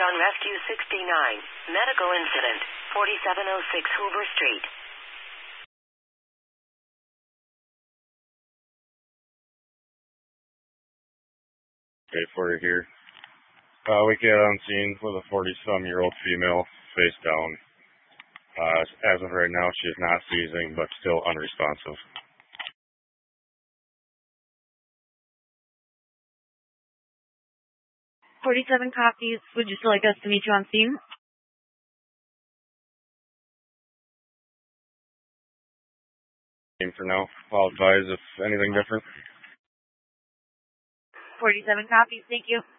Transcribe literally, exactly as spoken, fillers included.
on Rescue sixty-nine. Medical incident. forty-seven oh six Hoover Street. Okay, for you here. Uh, we get on scene with a forty-some-year-old female, face down. Uh, as of right now, she is not seizing, but still unresponsive. forty-seven copies. Would you still like us to meet you on scene? For now, I'll advise if anything different. forty-seven copies. Thank you.